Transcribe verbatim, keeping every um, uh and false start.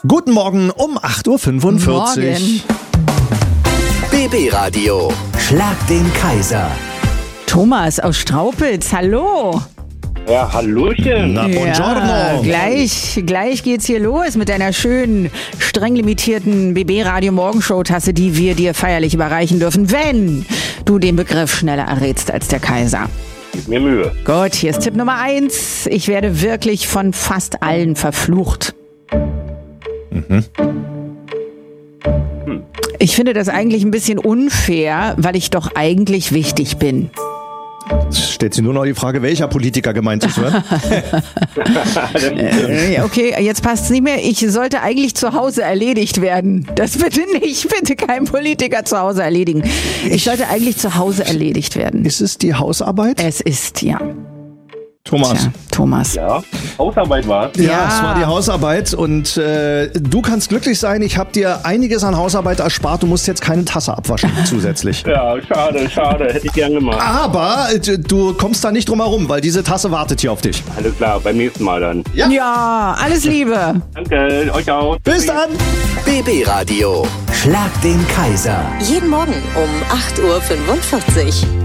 Guten Morgen um acht Uhr fünfundvierzig. B B Radio. Schlag den Kaiser. Thomas aus Straupitz, hallo. Ja, hallöchen. Na, buongiorno. Ja, gleich, gleich geht's hier los mit deiner schönen, streng limitierten B B Radio Morgenshow-Tasse, die wir dir feierlich überreichen dürfen, wenn du den Begriff schneller errätst als der Kaiser. Gib mir Mühe. Gut, hier ist Tipp Nummer eins. Ich werde wirklich von fast allen verflucht. Mhm. Ich finde das eigentlich ein bisschen unfair, weil ich doch eigentlich wichtig bin. Es stellt sich nur noch die Frage, welcher Politiker gemeint ist, oder? äh, okay, jetzt passt es nicht mehr. Ich sollte eigentlich zu Hause erledigt werden. Das bitte nicht, bitte kein Politiker zu Hause erledigen. Ich sollte eigentlich zu Hause erledigt werden. Ist es die Hausarbeit? Es ist, ja. Thomas. Tja, Thomas. Ja, Hausarbeit war Ja, Ja. es war die Hausarbeit und äh, du kannst glücklich sein, ich habe dir einiges an Hausarbeit erspart, du musst jetzt keine Tasse abwaschen zusätzlich. Ja, schade, schade. Hätte ich gern gemacht. Aber äh, du kommst da nicht drum herum, weil diese Tasse wartet hier auf dich. Alles klar, beim nächsten Mal dann. Ja. Ja, alles Liebe. Danke, euch auch. Bis dann! B B Radio. Schlag den Kaiser. Jeden Morgen um acht Uhr fünfundvierzig.